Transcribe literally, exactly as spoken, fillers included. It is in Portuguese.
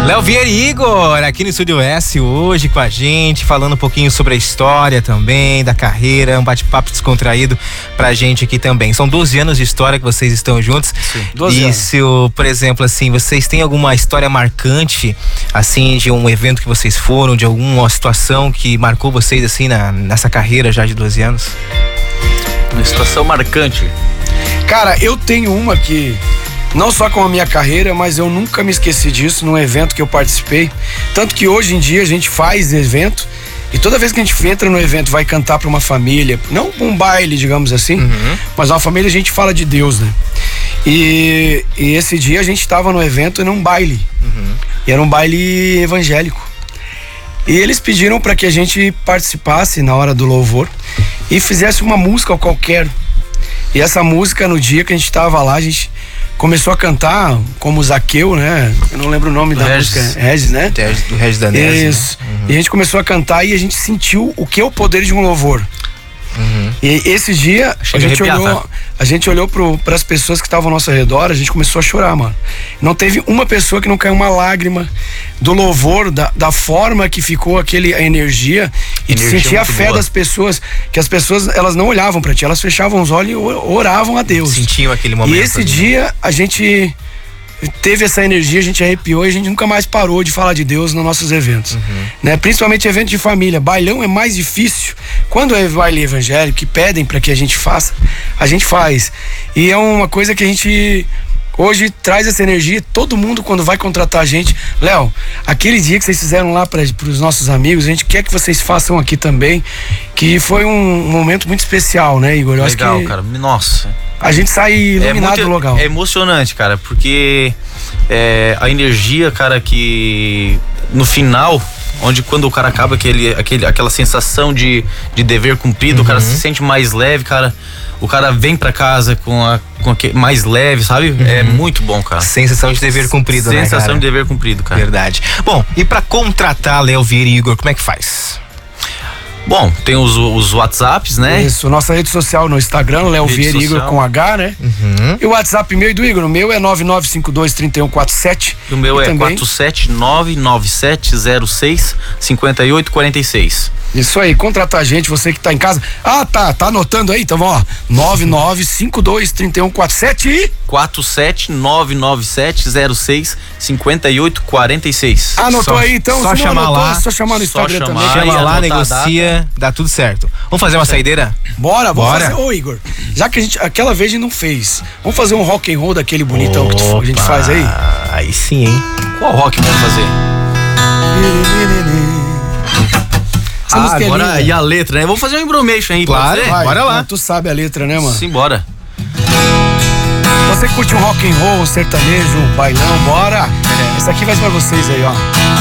Léo Vieira e Igor aqui no Estúdio S hoje com a gente, falando um pouquinho sobre a história também, da carreira, um bate-papo descontraído pra gente aqui também. São doze anos de história que vocês estão juntos. Sim, doze e anos. se, por exemplo, assim, vocês têm alguma história marcante, assim, de um evento que vocês foram, de alguma situação que marcou vocês, assim, na, nessa carreira já de doze anos? Uma situação marcante. Cara, eu tenho uma que, não só com a minha carreira, mas eu nunca me esqueci disso num evento que eu participei. Tanto que hoje em dia a gente faz evento e toda vez que a gente entra no evento vai cantar para uma família, não um baile, digamos assim, uhum. mas uma família a gente fala de Deus, né? E, e esse dia a gente estava no evento num baile, uhum. e era um baile evangélico. E eles pediram para que a gente participasse na hora do louvor e fizesse uma música qualquer. E essa música, no dia que a gente estava lá, a gente começou a cantar como Zaqueu, né? Eu não lembro o nome da Regis. música. Regis, né? Do Regis Danese. Isso. Né? Uhum. E a gente começou a cantar e a gente sentiu o que é o poder de um louvor. Uhum. E esse dia a gente, arrepiar, olhou, tá? a gente olhou para as pessoas que estavam ao nosso redor, a gente começou a chorar, mano. Não teve uma pessoa que não caiu uma lágrima do louvor, da, da forma que ficou aquele, a energia, e de sentir a fé boa. das pessoas, que as pessoas, elas não olhavam para ti, elas fechavam os olhos e oravam a Deus. Sentiam aquele momento. E esse ali. dia a gente teve essa energia, a gente arrepiou e a gente nunca mais parou de falar de Deus nos nossos eventos, uhum. né? Principalmente evento de família. Bailão é mais difícil. Quando é baile evangélico que pedem para que a gente faça, a gente faz. E é uma coisa que a gente hoje traz essa energia. Todo mundo, quando vai contratar a gente, Léo, aquele dia que vocês fizeram lá para os nossos amigos, a gente quer que vocês façam aqui também, que foi um momento muito especial, né, Igor? Eu Legal, acho que cara. Nossa. A gente sai iluminado é do local. É emocionante, cara, porque é, a energia, cara, que no final, onde quando o cara acaba aquele, aquele, aquela sensação de, de dever cumprido, uhum. o cara se sente mais leve, cara. O cara vem pra casa com a, com a mais leve, sabe? Uhum. É muito bom, cara. Sensação de dever cumprido, Sensação né, cara? Sensação de dever cumprido, cara. Verdade. Bom, e pra contratar Léo Vieira e Igor, como é que faz? Bom, tem os, os WhatsApps, né? Isso, nossa rede social no Instagram, Léo Vieira e Igor com H, né? Uhum. E o WhatsApp meu e do Igor, o meu é nove nove cinco dois, três um quatro sete. O meu e é também... quatro sete nove nove sete zero seis cinco oito quatro seis. Isso aí, contratar a gente, você que tá em casa. Ah, tá, tá anotando aí? Então, ó, nove nove cinco dois, três um quatro sete e... quatro sete nove nove sete zero seis cinco oito quatro seis. Anotou só, aí, então? Só chamar anotou, lá. Só chamar no Instagram chamar, também. Chama lá, anotar negocia, dá tudo certo. Vamos fazer uma saideira? Bora, vamos Bora. fazer. Ô, Igor, já que a gente, aquela vez a gente não fez, vamos fazer um rock and roll daquele bonitão Opa, que tu, a gente faz aí? Aí sim, hein? Qual rock vamos fazer? Ah, agora, e a letra, né? Vamos fazer um embromation aí, claro, pode ser? Vai, bora lá. Tu sabe a letra, né, mano? Simbora. Você curte um rock and roll, um sertanejo, um bailão, bora? É. Esse aqui vai pra vocês aí, ó.